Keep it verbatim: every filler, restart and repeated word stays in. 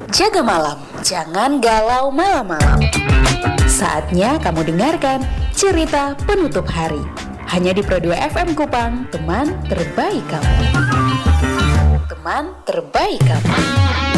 Jaga malam, jangan galau malam-malam. Saatnya kamu dengarkan cerita penutup hari. Hanya di Pro dua F M Kupang, teman terbaik kamu. Teman terbaik kamu.